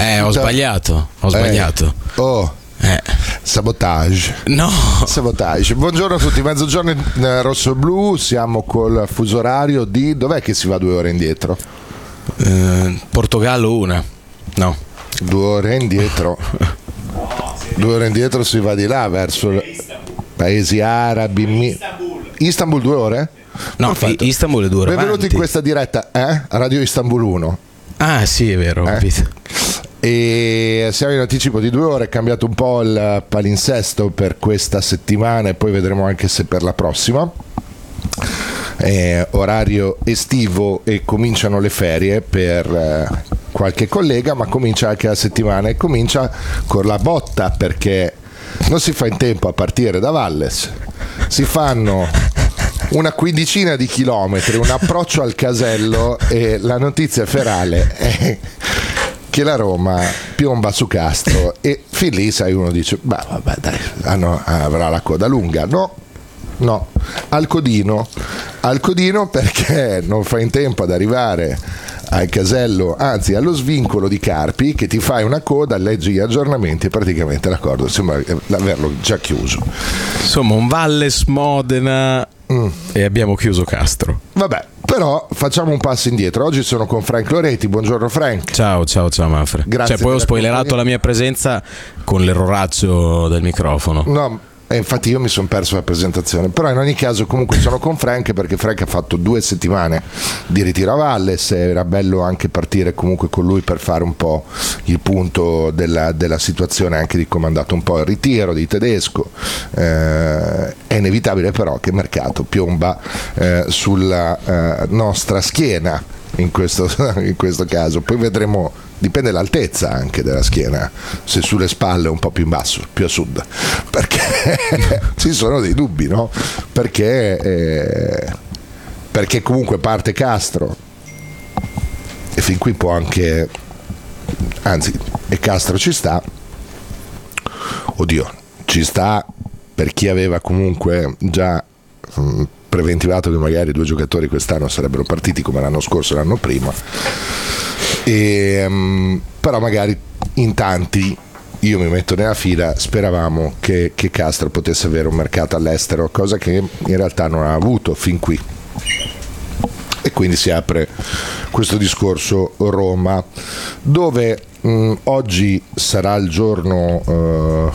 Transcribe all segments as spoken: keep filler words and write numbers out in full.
Eh, ho sbagliato, ho sbagliato. Eh. Oh. Eh. Sabotage. No. Sabotage. Buongiorno a tutti, mezzogiorno in rosso blu, siamo col fuso orario di... Dov'è che si va due ore indietro? Eh, Portogallo una. No. Due ore indietro. Due ore indietro si va di là verso paesi arabi. Mi... Istanbul due ore? No, Perfetto. Istanbul è due ore. Benvenuti avanti. in questa diretta, eh? Radio Istanbul uno. Ah sì, è vero, ho eh? capito. E siamo in anticipo di due ore, è cambiato un po' il palinsesto per questa settimana e poi vedremo anche se per la prossima. È orario estivo e cominciano le ferie per eh, qualche collega, ma comincia anche la settimana e comincia con la botta, perché non si fa in tempo a partire da Valles, si fanno una quindicina di chilometri, un approccio al casello e la notizia ferale è che la Roma piomba su Castro e fin lì sai, uno dice beh vabbè dai, hanno, avrà la coda lunga. No, no, al codino al codino perché non fa in tempo ad arrivare al casello, anzi allo svincolo di Carpi, che ti fai una coda, leggi gli aggiornamenti e praticamente l'accordo sembra averlo già chiuso. Insomma, un Valles Modena mm. e abbiamo chiuso Castro. Vabbè, però facciamo un passo indietro. Oggi sono con Frank Loreti. Buongiorno Frank. Ciao, ciao, ciao Manfred. Grazie. Cioè, poi ho spoilerato compagnia. La mia presenza con l'erroraccio del microfono. No, e infatti io mi sono perso la presentazione, però in ogni caso comunque sono con Frank perché Frank ha fatto due settimane di ritiro a Valles, era bello anche partire comunque con lui per fare un po' il punto della, della situazione, anche di come è andato un po' il ritiro di Tedesco. Eh, è inevitabile però che il mercato piomba eh, sulla eh, nostra schiena in questo, in questo caso, poi vedremo. Dipende dall'altezza anche della schiena, se sulle spalle un po' più in basso, più a sud, perché ci sono dei dubbi, no? Perché, eh, perché comunque parte Castro e fin qui può anche, anzi, e Castro ci sta, oddio, ci sta per chi aveva comunque già mh, preventivato che magari due giocatori quest'anno sarebbero partiti come l'anno scorso e l'anno prima. E, um, però magari in tanti, io mi metto nella fila, speravamo che, che Castro potesse avere un mercato all'estero, cosa che in realtà non ha avuto fin qui, e quindi si apre questo discorso Roma, dove mh, oggi sarà il giorno uh,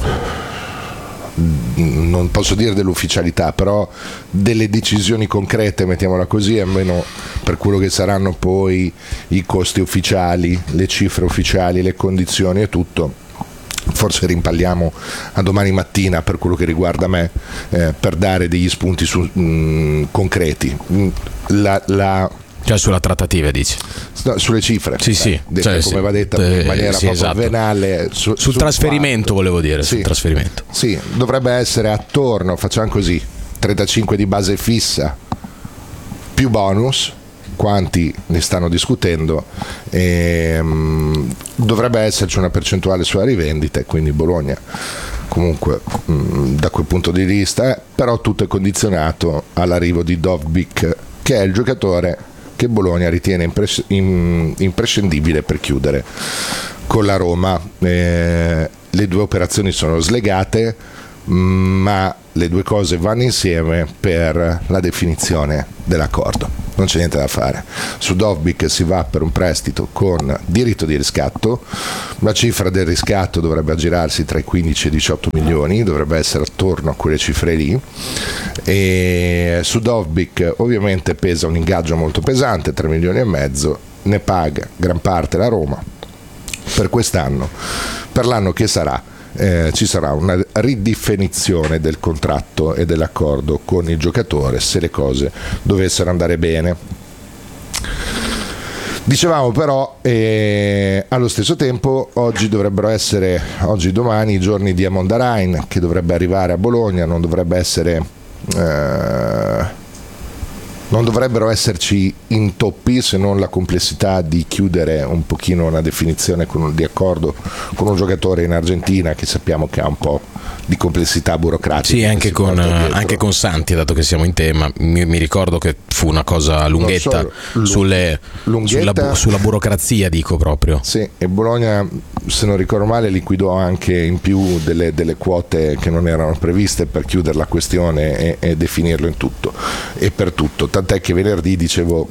non posso dire dell'ufficialità, però delle decisioni concrete, mettiamola così, almeno per quello che saranno poi i costi ufficiali, le cifre ufficiali, le condizioni e tutto. Forse rimpalliamo a domani mattina per quello che riguarda me, eh, per dare degli spunti su, mh, concreti. La, la Cioè sulla trattativa dici? No, sulle cifre, sì, sì. Detta, cioè, come sì. va detta eh, in maniera sì, proprio esatto. venale su, sul trasferimento fatto. Volevo dire sì. Sul trasferimento sì, dovrebbe essere attorno, facciamo così, trentacinque di base fissa più bonus, quanti ne stanno discutendo, e, um, dovrebbe esserci una percentuale sulla rivendita, quindi Bologna comunque mh, da quel punto di vista, eh, però tutto è condizionato all'arrivo di Dovbyk, che è il giocatore che Bologna ritiene impres- in- imprescindibile per chiudere con la Roma. Eh, le due operazioni sono slegate, ma le due cose vanno insieme per la definizione dell'accordo. Non c'è niente da fare. Su Dovbyk si va per un prestito con diritto di riscatto, la cifra del riscatto dovrebbe aggirarsi tra i quindici e i diciotto milioni, dovrebbe essere attorno a quelle cifre lì, e su Dovbyk ovviamente pesa un ingaggio molto pesante, tre milioni e mezzo, ne paga gran parte la Roma per quest'anno. Per l'anno che sarà Eh, ci sarà una ridefinizione del contratto e dell'accordo con il giocatore se le cose dovessero andare bene. Dicevamo però, eh, allo stesso tempo oggi dovrebbero essere, oggi domani, i giorni di Amondarain, che dovrebbe arrivare a Bologna, non dovrebbe essere eh, non dovrebbero esserci intoppi se non la complessità di chiudere un pochino una definizione con un, di accordo con un giocatore in Argentina che sappiamo che ha un po' di complessità burocratica. Sì, anche con, anche con Santi, dato che siamo in tema, mi, mi ricordo che fu una cosa lunghetta solo, sulle, lunghetta, sulla, sulla burocrazia, dico proprio. Sì, e Bologna, se non ricordo male, liquidò anche in più delle, delle quote che non erano previste per chiudere la questione e, e definirlo in tutto e per tutto. Tant'è che venerdì dicevo,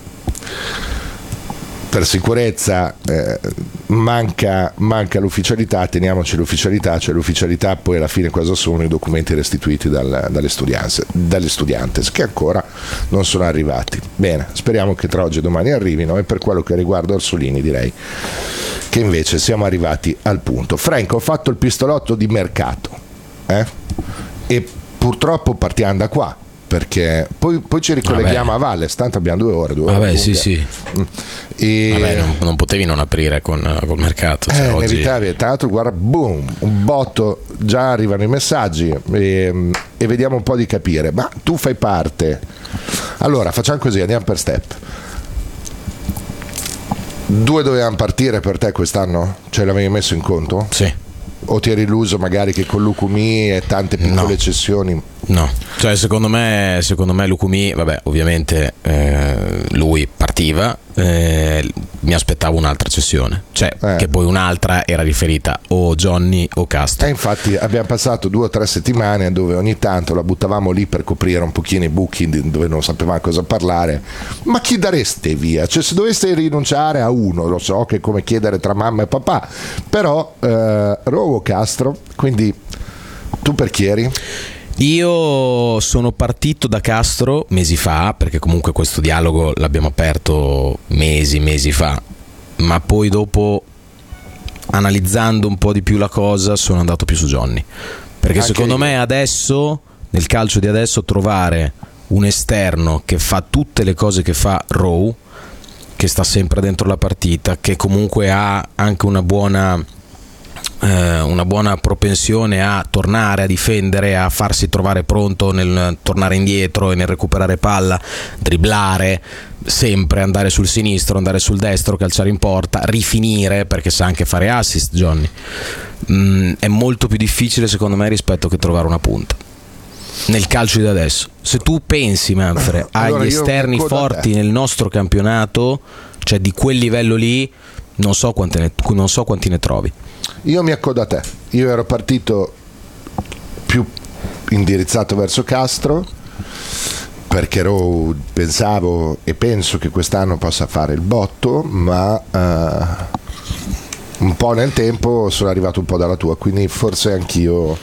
per sicurezza eh, manca, manca l'ufficialità, teniamoci l'ufficialità, cioè l'ufficialità poi alla fine cosa sono? I documenti restituiti dal, dalle, studianze, dalle studiantes che ancora non sono arrivati. Bene, speriamo che tra oggi e domani arrivino, e per quello che riguarda Orsolini direi che invece siamo arrivati al punto. Franco, ho fatto il pistolotto di mercato eh? e purtroppo partiamo da qua, perché poi, poi ci ricolleghiamo Vabbè. a Valles, tanto abbiamo due ore, due ore Vabbè, sì, sì. E... Vabbè, non, non potevi non aprire con col mercato, cioè, eh, oggi... inevitabile. Tra l'altro guarda, boom, un botto, già arrivano i messaggi e, e vediamo un po' di capire. Ma tu fai parte, allora facciamo così, andiamo per step. Due dovevano partire per te quest'anno? Cioè l'avevi messo in conto? Sì. O ti eri illuso magari che con Lucumi e tante piccole no. cessioni? No, cioè secondo me secondo me Lucumi, vabbè, ovviamente eh, lui partiva, eh, mi aspettavo un'altra cessione, cioè eh. che poi un'altra era riferita o Johnny o Castro. E infatti abbiamo passato due o tre settimane dove ogni tanto la buttavamo lì per coprire un pochino i buchi dove non sapevamo cosa parlare. Ma chi dareste via? Cioè se doveste rinunciare a uno, lo so che è come chiedere tra mamma e papà, però eh, Rowe o Castro, quindi tu per chi eri? Io sono partito da Castro mesi fa, perché comunque questo dialogo l'abbiamo aperto mesi, mesi fa, ma poi dopo, analizzando un po' di più la cosa, sono andato più su Johnny, perché Anche secondo io. me adesso, nel calcio di adesso, trovare un esterno che fa tutte le cose che fa Rowe, che sta sempre dentro la partita, che comunque ha anche una buona... una buona propensione a tornare, a difendere, a farsi trovare pronto nel tornare indietro e nel recuperare palla, dribblare sempre, andare sul sinistro, andare sul destro, calciare in porta, rifinire, perché sa anche fare assist Johnny. Mm, è molto più difficile secondo me rispetto che trovare una punta nel calcio di adesso. Se tu pensi, Manfred, allora, agli esterni forti nel nostro campionato, cioè di quel livello lì, non so quanti ne, non so quanti ne trovi. Io mi accodo a te, io ero partito più indirizzato verso Castro, perché ero, pensavo e penso che quest'anno possa fare il botto, ma uh, un po' nel tempo sono arrivato un po' dalla tua, quindi forse anch'io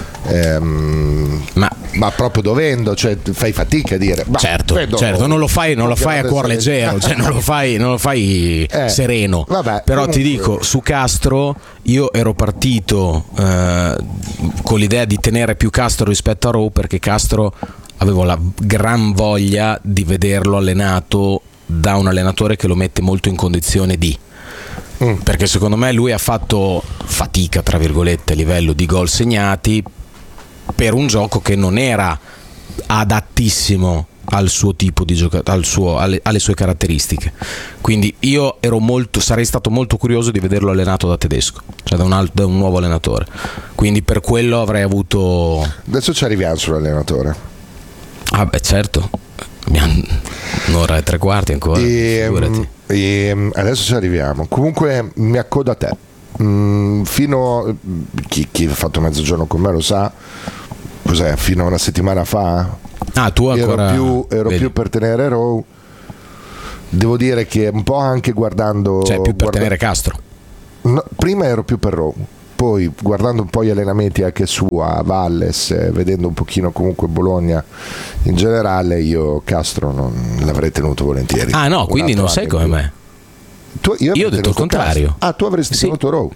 ehm, ma, ma proprio dovendo, cioè fai fatica a dire certo, credo, certo, non lo fai, non lo fai a cuor leggero, cioè non lo fai, non lo fai eh, sereno, vabbè, però comunque... ti dico, su Castro io ero partito eh, con l'idea di tenere più Castro rispetto a Rowe, perché Castro avevo la gran voglia di vederlo allenato da un allenatore che lo mette molto in condizione di Mm. perché secondo me lui ha fatto fatica tra virgolette a livello di gol segnati per un gioco che non era adattissimo al suo tipo di giocatore, al suo, alle, alle sue caratteristiche, quindi io ero molto, sarei stato molto curioso di vederlo allenato da tedesco, cioè da un, altro, da un nuovo allenatore, quindi per quello avrei avuto. Adesso ci arriviamo sull'allenatore. Ah beh certo, abbiamo un'ora e tre quarti ancora, e, figurati. E adesso ci arriviamo. Comunque mi accodo a te. Mm, fino chi, chi ha fatto mezzogiorno con me lo sa. Cos'è? Fino a una settimana fa. Ah, tu ancora. Ero più, ero più per tenere Rowe. Devo dire che un po' anche guardando. Cioè, più per guarda... tenere Castro. No, prima ero più per Rowe. Poi guardando un po' gli allenamenti anche su a Valles, eh, vedendo un pochino comunque Bologna in generale, io Castro non l'avrei tenuto volentieri. Ah no, quindi non sei come me. Tu, io io ho detto il contrario. Castro. Ah, tu avresti sì, tenuto Rowe? Sì.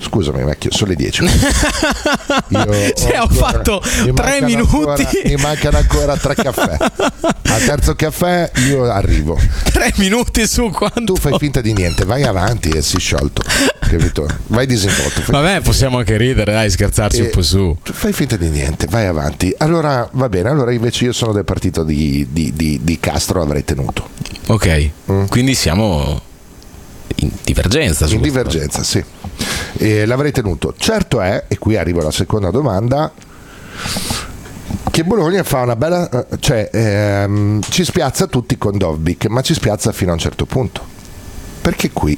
Scusami vecchio, sono le dieci. Io cioè, ho, ho ancora, fatto tre minuti. Ancora, mi mancano ancora tre caffè. Al terzo caffè io arrivo. Tre minuti su quanto? Tu fai finta di niente, vai avanti e si è sciolto. Capito? Vai disinvolto. Vabbè, possiamo anche ridere, dai, scherzarci e un po' su. Fai finta di niente, vai avanti. Allora va bene, allora invece io sono del partito di, di, di, di Castro, l'avrei tenuto. Ok, mm. Quindi siamo in divergenza. In divergenza, sì. E l'avrei tenuto. Certo è, e qui arrivo alla seconda domanda, che Bologna fa una bella, cioè ehm, ci spiazza tutti con Dovbyk, ma ci spiazza fino a un certo punto, perché qui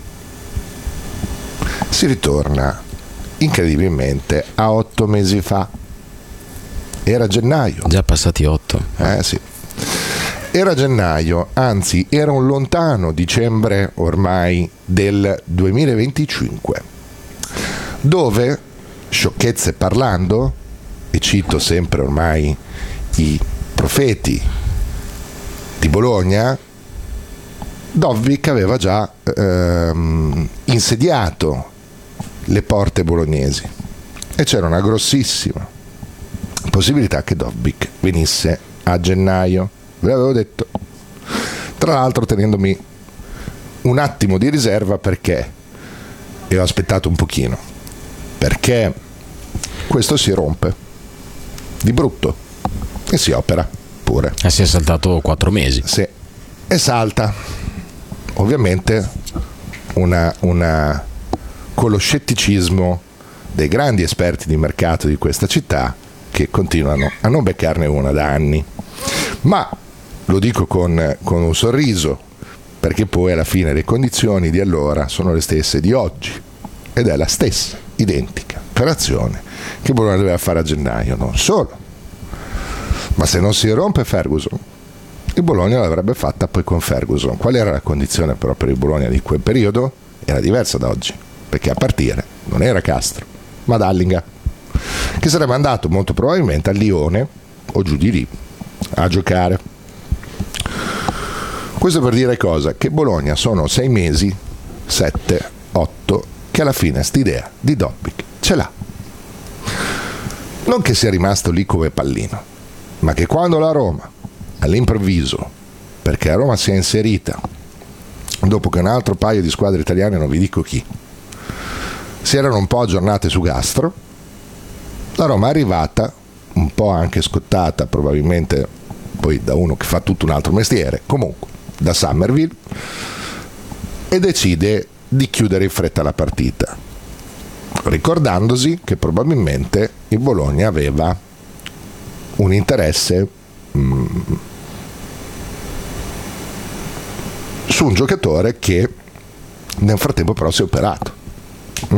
si ritorna incredibilmente a otto mesi fa. Era gennaio. Già passati otto. Eh sì. Era gennaio, anzi era un lontano dicembre ormai del duemilaventicinque, dove, sciocchezze parlando, e cito sempre ormai i profeti di Bologna, Dovbyk aveva già ehm, insediato le porte bolognesi e c'era una grossissima possibilità che Dovbyk venisse a gennaio. Ve l'avevo detto, tra l'altro tenendomi un attimo di riserva, perché e ho aspettato un pochino, perché questo si rompe di brutto e si opera pure. E si è saltato quattro mesi. Sì, e salta ovviamente una, una con lo scetticismo dei grandi esperti di mercato di questa città, che continuano a non beccarne una da anni. Ma lo dico con, con un sorriso, perché poi alla fine le condizioni di allora sono le stesse di oggi ed è la stessa identica operazione che Bologna doveva fare a gennaio. Non solo, ma se non si rompe Ferguson, il Bologna l'avrebbe fatta poi con Ferguson. Qual era la condizione però per il Bologna di quel periodo? Era diversa da oggi, perché a partire non era Castro ma Dallinga, che sarebbe andato molto probabilmente a Lione o giù di lì a giocare. Questo per dire cosa? Che Bologna sono sei mesi, sette, otto, che alla fine st'idea di Dovbyk ce l'ha. Non che sia rimasto lì come pallino, ma che quando la Roma, all'improvviso, perché la Roma si è inserita dopo che un altro paio di squadre italiane, non vi dico chi, si erano un po' aggiornate su Castro, la Roma è arrivata, un po' anche scottata probabilmente poi da uno che fa tutto un altro mestiere, comunque da Summerville, e decide di chiudere in fretta la partita, ricordandosi che probabilmente il Bologna aveva un interesse mh, su un giocatore che nel frattempo però si è operato. Mm?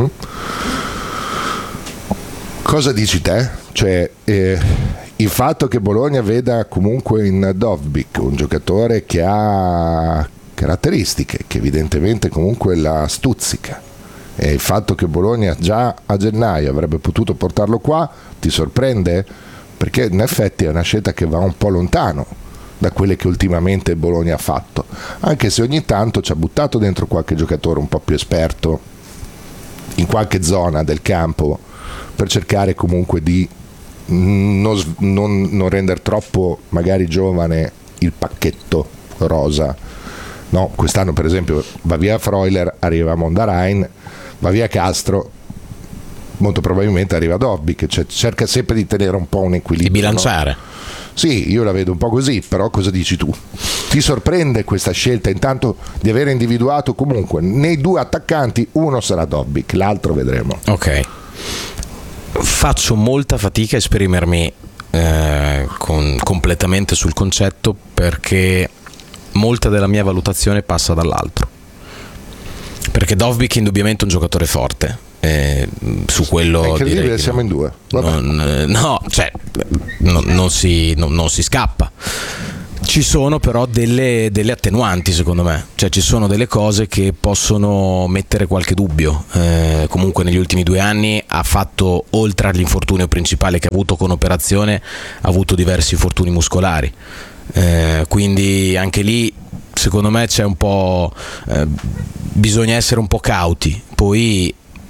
Cosa dici te? Cioè eh, il fatto che Bologna veda comunque in Dovbyk un giocatore che ha caratteristiche, che evidentemente comunque la stuzzica, e il fatto che Bologna già a gennaio avrebbe potuto portarlo qua, ti sorprende? Perché in effetti è una scelta che va un po' lontano da quelle che ultimamente Bologna ha fatto, anche se ogni tanto ci ha buttato dentro qualche giocatore un po' più esperto in qualche zona del campo, per cercare comunque di non, non, non rendere troppo magari giovane il pacchetto rosa. No, quest'anno per esempio va via Freuler, arriva Mondarain, va via Castro, molto probabilmente arriva Dovbyk, cioè cerca sempre di tenere un po' un equilibrio, di bilanciare, no? Sì, io la vedo un po' così, però cosa dici tu? Ti sorprende questa scelta intanto di aver individuato comunque nei due attaccanti uno sarà Dovbyk, l'altro vedremo. Ok, faccio molta fatica a esprimermi eh, con, completamente sul concetto, perché molta della mia valutazione passa dall'altro, perché Dovbyk indubbiamente è un giocatore forte, eh, su quello è incredibile, direi che siamo in due. non, no, cioè no, non, si, no, non si scappa. Ci sono però delle, delle attenuanti, secondo me, cioè ci sono delle cose che possono mettere qualche dubbio. Eh, comunque negli ultimi due anni ha fatto, oltre all'infortunio principale che ha avuto con operazione, ha avuto diversi infortuni muscolari, eh, quindi anche lì secondo me c'è un po', eh, bisogna essere un po' cauti. Poi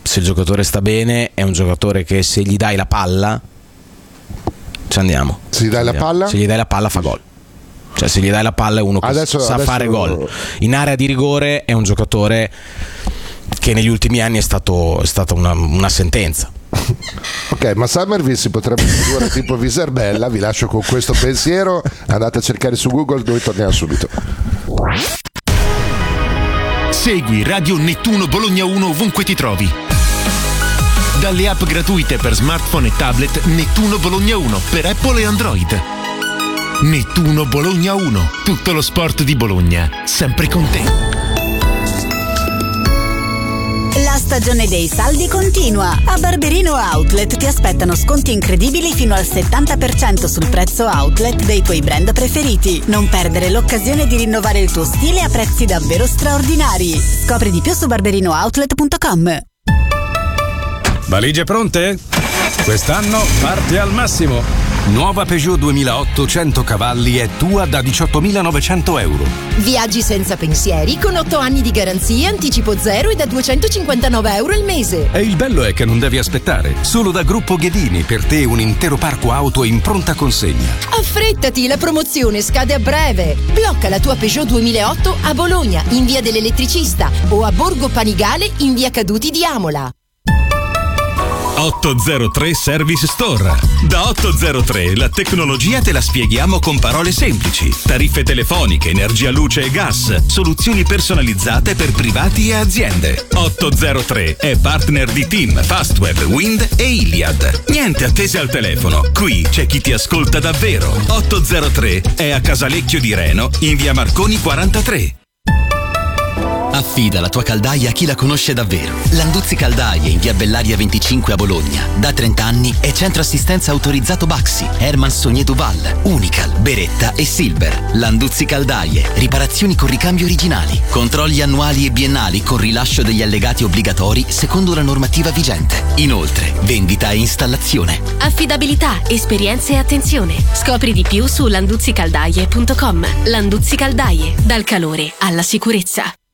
se il giocatore sta bene è un giocatore che se gli dai la palla ci andiamo. Se gli dai la palla? Se gli dai la palla fa gol. Cioè se gli dai la palla è uno che adesso, sa adesso... fare gol. In area di rigore è un giocatore che negli ultimi anni è stato è stata una, una sentenza. Ok, ma Summerville si potrebbe produrre tipo Viserbella. Vi lascio con questo pensiero, andate a cercare su Google, noi torniamo subito. Segui Radio Nettuno Bologna uno ovunque ti trovi. Dalle app gratuite per smartphone e tablet Nettuno Bologna uno per Apple e Android. Nettuno Bologna uno, tutto lo sport di Bologna, sempre con te. La stagione dei saldi continua. A Barberino Outlet ti aspettano sconti incredibili fino al settanta per cento sul prezzo outlet dei tuoi brand preferiti. Non perdere l'occasione di rinnovare il tuo stile a prezzi davvero straordinari. Scopri di più su barberino outlet punto com. Valigie pronte? Quest'anno parti al massimo. Nuova Peugeot duemilaotto cento cavalli è tua da diciottomilanovecento euro. Viaggi senza pensieri con otto anni di garanzia, anticipo zero e da duecentocinquantanove euro al mese. E il bello è che non devi aspettare. Solo da Gruppo Ghedini per te un intero parco auto in pronta consegna. Affrettati, la promozione scade a breve. Blocca la tua Peugeot duemilaotto a Bologna in via dell'Elettricista o a Borgo Panigale in via Caduti di Amola. ottocentotre Service Store. Da ottocentotre la tecnologia te la spieghiamo con parole semplici. Tariffe telefoniche, energia, luce e gas, soluzioni personalizzate per privati e aziende. ottocentotre è partner di Team, Fastweb, Wind e Iliad. Niente attese al telefono, qui c'è chi ti ascolta davvero. ottocentotre è a Casalecchio di Reno in via Marconi quarantatré. Affida la tua caldaia a chi la conosce davvero. Landuzzi Caldaie in via Bellaria venticinque a Bologna. Da trenta anni è centro assistenza autorizzato Baxi, Herman Sogné Duval, Unical, Beretta e Silver. Landuzzi Caldaie, riparazioni con ricambi originali, controlli annuali e biennali con rilascio degli allegati obbligatori secondo la normativa vigente. Inoltre, vendita e installazione. Affidabilità, esperienza e attenzione. Scopri di più su landuzzi caldaie punto com. Landuzzi Caldaie, dal calore alla sicurezza.